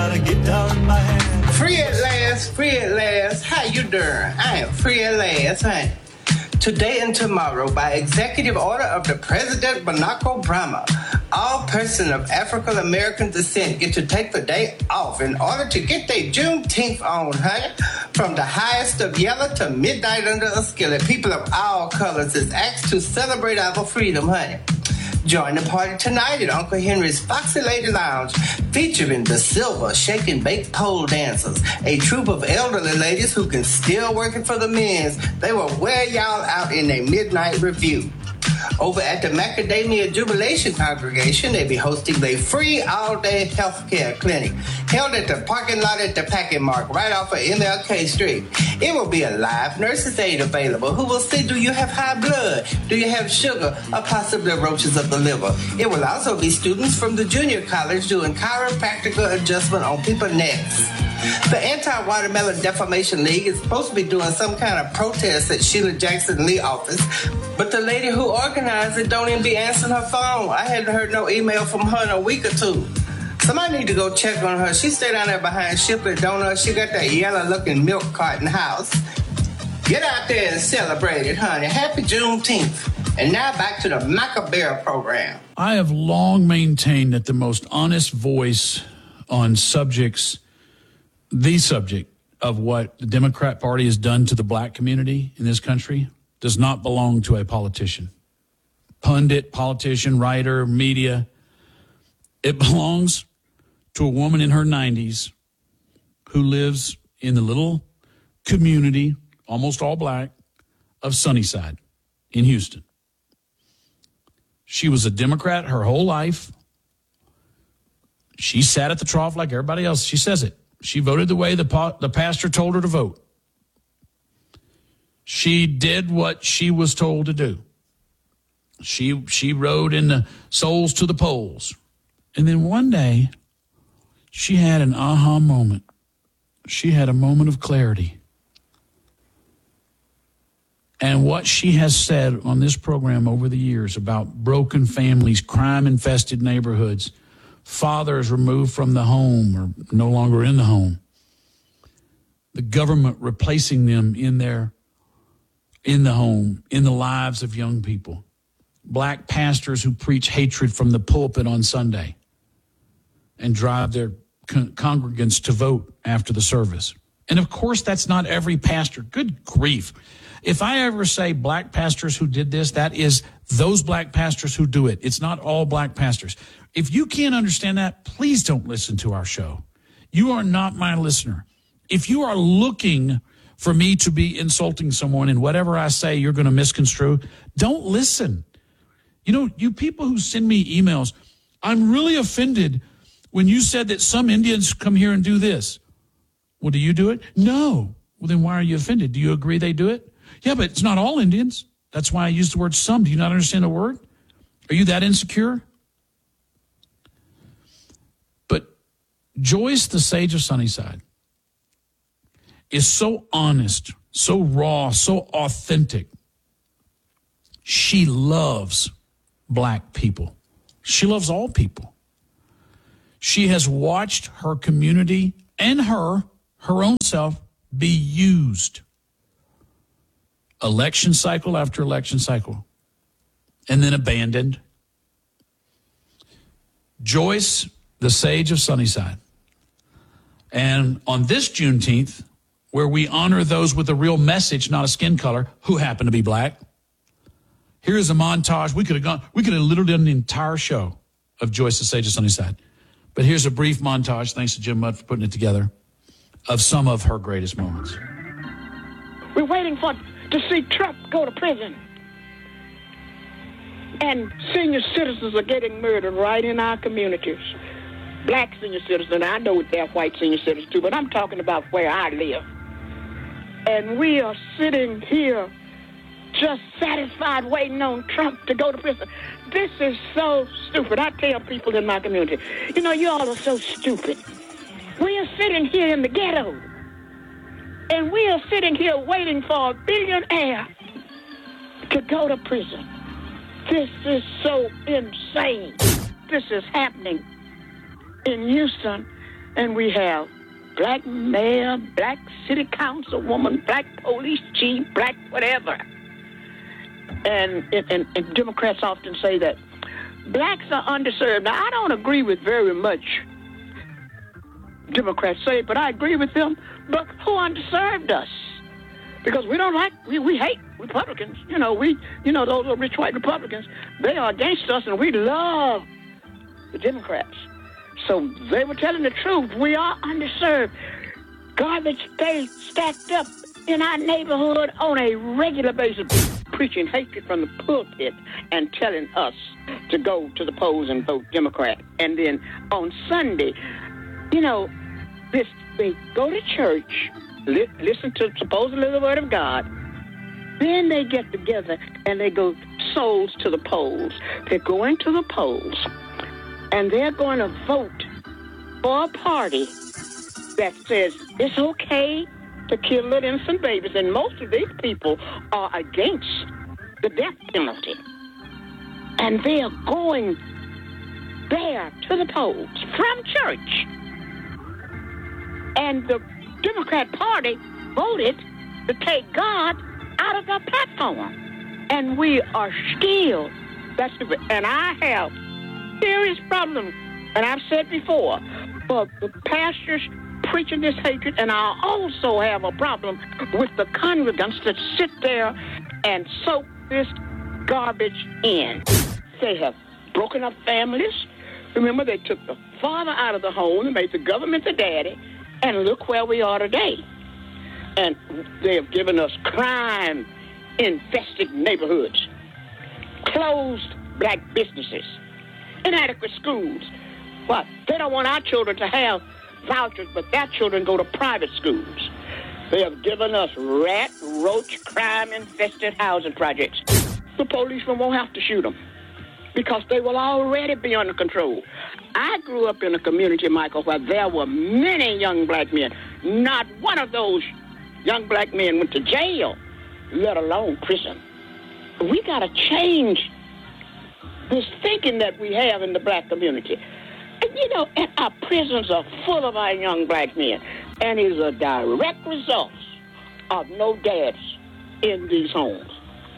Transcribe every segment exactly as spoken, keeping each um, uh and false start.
gotta get down in my hand. Free at last, free at last. How you doing? I am free at last, honey. Today and tomorrow, by executive order of the President Barack Obama, all persons of African American descent get to take the day off in order to get their Juneteenth on, honey. From the highest of yellow to midnight under a skillet, people of all colors is asked to celebrate our freedom, honey. Join the party tonight at Uncle Henry's Foxy Lady Lounge, featuring the Silver Shake and Bake Pole Dancers, a troupe of elderly ladies who can still work it for the men's. They will wear y'all out in a midnight review. Over at the Macadamia Jubilation Congregation, they be hosting their free all-day healthcare clinic held at the parking lot at the Packing Mark right off of M L K Street. It will be a live nurse's aide available who will see, do you have high blood? Do you have sugar? Or possibly roaches of the liver? It will also be students from the junior college doing chiropractical adjustment on people's necks. The Anti-Watermelon Defamation League is supposed to be doing some kind of protest at Sheila Jackson Lee office, but the lady who organized it don't even be answering her phone. I hadn't heard no email from her in a week or two. Somebody need to go check on her. She stay down there behind Shipley Donuts. She got that yellow-looking milk carton house. Get out there and celebrate it, honey. Happy Juneteenth. And now back to the Macabera program. I have long maintained that the most honest voice on subjects, the subject of what the Democrat Party has done to the black community in this country, does not belong to a politician. Pundit, politician, writer, media. It belongs to a woman in her nineties who lives in the little community, almost all black, of Sunnyside in Houston. She was a Democrat her whole life. She sat at the trough like everybody else. She says it. She voted the way the, pa- the pastor told her to vote. She did what she was told to do. She she rode in the souls to the polls. And then one day, she had an aha moment. She had a moment of clarity. And what she has said on this program over the years about broken families, crime-infested neighborhoods, fathers removed from the home or no longer in the home, the government replacing them in their in the home, in the lives of young people, black pastors who preach hatred from the pulpit on Sunday and drive their con- congregants to vote after the service. And of course, that's not every pastor. Good grief. If I ever say black pastors who did this, that is those black pastors who do it. It's not all black pastors. If you can't understand that, please don't listen to our show. You are not my listener. If you are looking for me to be insulting someone and whatever I say you're going to misconstrue, don't listen. You know, you people who send me emails, I'm really offended when you said that some Indians come here and do this. Well, do you do it? No. Well, then why are you offended? Do you agree they do it? Yeah, but it's not all Indians. That's why I use the word some. Do you not understand the word? Are you that insecure? But Joyce, the sage of Sunnyside, is so honest, so raw, so authentic. She loves black people. She loves all people. She has watched her community and her, her own self, be used. Election cycle after election cycle, and then abandoned. Joyce, the sage of Sunnyside. And on this Juneteenth, where we honor those with a real message, not a skin color, who happen to be black, here's a montage. We could have gone, we could have literally done an entire show of Joyce, the sage of Sunnyside. But here's a brief montage, thanks to Jim Mudd for putting it together, of some of her greatest moments. We're waiting for to see Trump go to prison. And senior citizens are getting murdered right in our communities. Black senior citizens, I know they're white senior citizens too, but I'm talking about where I live. And we are sitting here just satisfied waiting on Trump to go to prison. This is so stupid. I tell people in my community, you know, you all are so stupid. We are sitting here in the ghetto. And we are sitting here waiting for a billionaire to go to prison. This is so insane. This is happening in Houston. And we have black mayor, black city councilwoman, black police chief, black whatever. And, and, and Democrats often say that blacks are underserved. Now, I don't agree with very much Democrats say, but I agree with them. But who underserved us? Because we don't like, we, we hate Republicans. You know, we, you know, those are rich white Republicans. They are against us, and we love the Democrats. So they were telling the truth. We are underserved. Garbage stay stacked up in our neighborhood on a regular basis, preaching hatred from the pulpit and telling us to go to the polls and vote Democrat. And then on Sunday, you know, this, they go to church, li- listen to supposedly the word of God. Then they get together and they go souls to the polls. They're going to the polls and they're going to vote for a party that says it's okay to kill little innocent babies. And most of these people are against the death penalty. And they are going there to the polls from church. And the Democrat Party voted to take God out of their platform. And we are still, that's the, and I have serious problems, and I've said before, for the pastors preaching this hatred, and I also have a problem with the congregants that sit there and soak this garbage in. They have broken up families. Remember, they took the father out of the home and made the government the daddy. And look where we are today. And they have given us crime-infested neighborhoods, closed black businesses, inadequate schools. What? They don't want our children to have vouchers, but their children go to private schools. They have given us rat, roach, crime-infested housing projects. The policemen won't have to shoot them because they will already be under control. I grew up in a community, Michael, where there were many young black men. Not one of those young black men went to jail, let alone prison. We got to change this thinking that we have in the black community. And, you know, and our prisons are full of our young black men, and it's a direct result of no dads in these homes.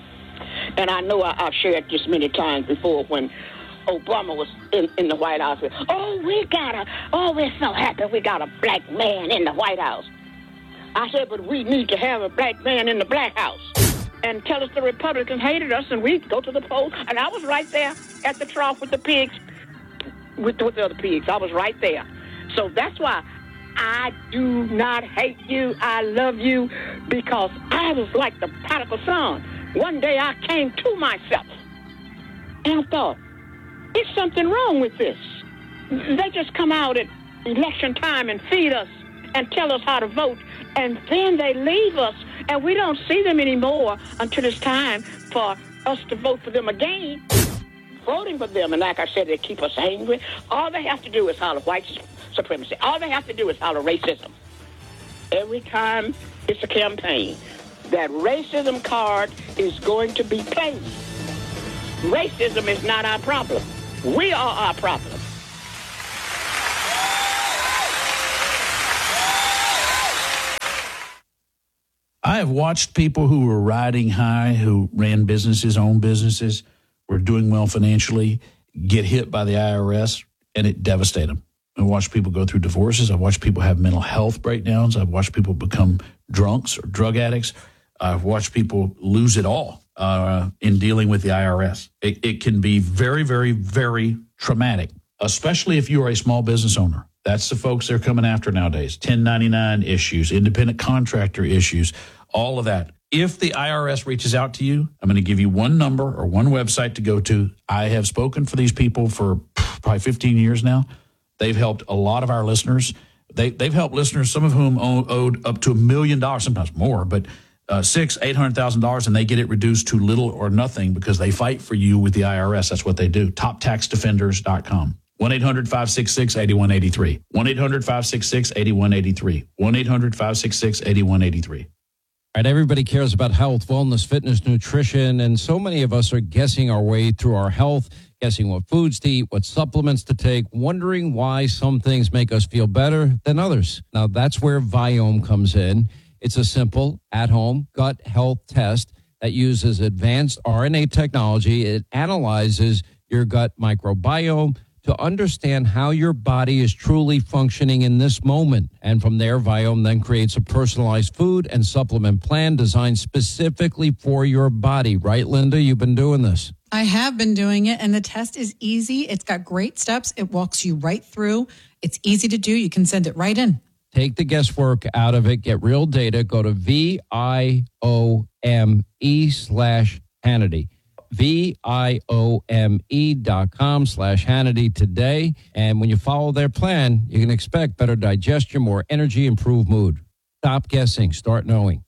And I know I, I've shared this many times before when Obama was in, in the White House. Oh, we got a, oh, we're so happy we got a black man in the White House. I said, but we need to have a black man in the Black House. And tell us the Republicans hated us, and we'd go to the polls. And I was right there at the trough with the pigs, with, with the other pigs. I was right there. So that's why I do not hate you. I love you because I was like the prodigal son. One day I came to myself, and I thought, there's something wrong with this. They just come out at election time and feed us and tell us how to vote, and then they leave us, and we don't see them anymore until it's time for us to vote for them again. Voting for them, and like I said, they keep us angry. All they have to do is holler white supremacy. All they have to do is holler racism. Every time it's a campaign, that racism card is going to be played. Racism is not our problem. We are our problem. I have watched people who were riding high, who ran businesses, owned businesses, were doing well financially, get hit by the I R S, and it devastated them. I've watched people go through divorces. I've watched people have mental health breakdowns. I've watched people become drunks or drug addicts. I've watched people lose it all uh, in dealing with the I R S. It, it can be very, very, very traumatic, especially if you are a small business owner. That's the folks they're coming after nowadays. ten ninety-nine issues, independent contractor issues, all of that. If the I R S reaches out to you, I'm going to give you one number or one website to go to. I have spoken for these people for probably fifteen years now. They've helped a lot of our listeners. They, they've helped listeners, some of whom owed up to a million dollars, sometimes more, but uh, six, eight hundred thousand dollars, and they get it reduced to little or nothing because they fight for you with the I R S. That's what they do. top tax defenders dot com. one eight hundred, five six six, eight one eight three. one eight hundred, five six six, eight one eight three. one eight hundred, five six six, eight one eight three. Right, everybody cares about health, wellness, fitness, nutrition, and so many of us are guessing our way through our health, guessing what foods to eat, what supplements to take, wondering why some things make us feel better than others. Now, that's where Viome comes in. It's a simple, at-home gut health test that uses advanced R N A technology. It analyzes your gut microbiome to understand how your body is truly functioning in this moment. And from there, Viome then creates a personalized food and supplement plan designed specifically for your body. Right, Linda? You've been doing this. I have been doing it, and the test is easy. It's got great steps. It walks you right through. It's easy to do. You can send it right in. Take the guesswork out of it. Get real data. Go to V I O M E slash Hannity. V I O M E dot com slash Hannity today. And when you follow their plan, you can expect better digestion, more energy, improved mood. Stop guessing. Start knowing.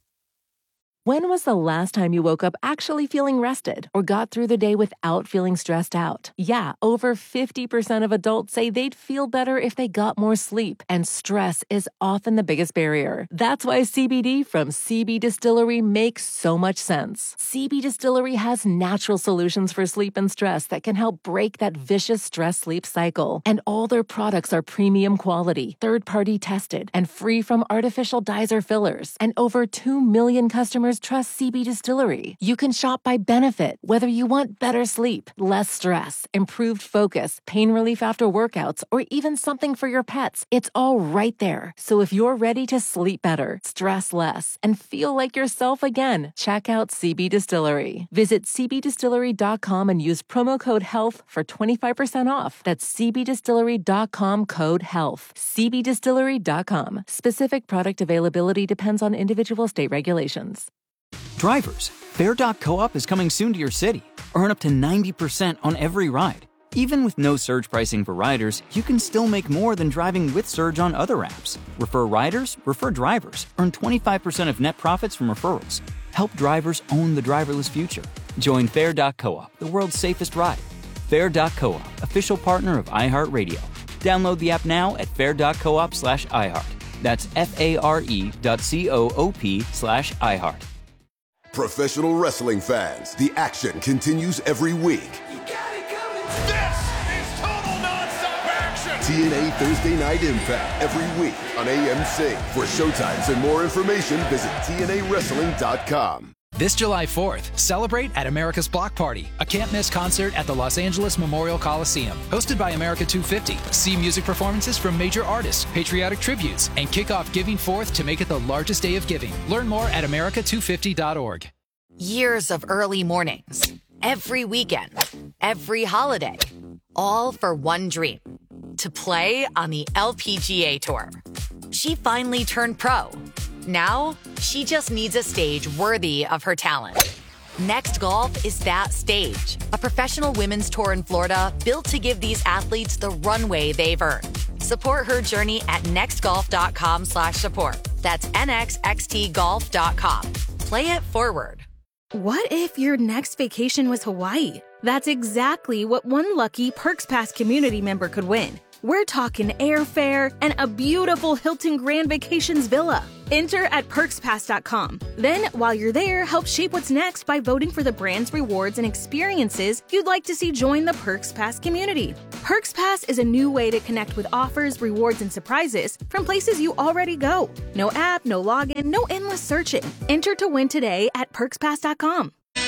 When was the last time you woke up actually feeling rested or got through the day without feeling stressed out? Yeah, over fifty percent of adults say they'd feel better if they got more sleep, and stress is often the biggest barrier. That's why C B D from C B Distillery makes so much sense. C B Distillery has natural solutions for sleep and stress that can help break that vicious stress-sleep cycle. And all their products are premium quality, third-party tested, and free from artificial dyes or fillers. And over two million customers trust C B Distillery. You can shop by benefit, whether you want better sleep, less stress, improved focus, pain relief after workouts, or even something for your pets. It's all right there. So if you're ready to sleep better, stress less, and feel like yourself again, check out C B Distillery. Visit C B distillery dot com and use promo code HEALTH for twenty-five percent off. That's C B distillery dot com code HEALTH. C B distillery dot com. Specific product availability depends on individual state regulations. Drivers, Fare dot coop is coming soon to your city. Earn up to ninety percent on every ride. Even with no surge pricing for riders, you can still make more than driving with Surge on other apps. Refer riders, refer drivers. Earn twenty-five percent of net profits from referrals. Help drivers own the driverless future. Join Fare dot coop, the world's safest ride. Fare dot coop, official partner of iHeartRadio. Download the app now at fare dot coop slash iHeart. That's F-A-R-E dot C-O-O-P slash iHeart. Professional wrestling fans, the action continues every week. You got it coming. This is total nonstop action. T N A Thursday Night Impact every week on A M C. For showtimes and more information, visit T N A wrestling dot com. This July fourth, celebrate at America's Block Party, a can't-miss concert at the Los Angeles Memorial Coliseum. Hosted by America two fifty, see music performances from major artists, patriotic tributes, and kick off Giving Fourth to make it the largest day of giving. Learn more at America two fifty dot org. Years of early mornings, every weekend, every holiday, all for one dream, to play on the L P G A Tour. She finally turned pro. Now, she just needs a stage worthy of her talent. Next Golf is that stage, a professional women's tour in Florida built to give these athletes the runway they've earned. Support her journey at nextgolf.com slash support. That's N X X T golf dot com. Play it forward. What if your next vacation was Hawaii? That's exactly what one lucky Perks Pass community member could win. We're talking airfare and a beautiful Hilton Grand Vacations villa. Enter at perks pass dot com. Then, while you're there, help shape what's next by voting for the brands, rewards, and experiences you'd like to see join the Perks Pass community. Perks Pass is a new way to connect with offers, rewards, and surprises from places you already go. No app, no login, no endless searching. Enter to win today at perks pass dot com.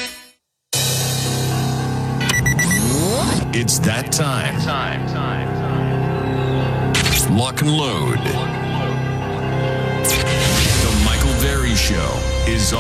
It's that time. Time, time, time. Lock and load. The Michael Berry Show is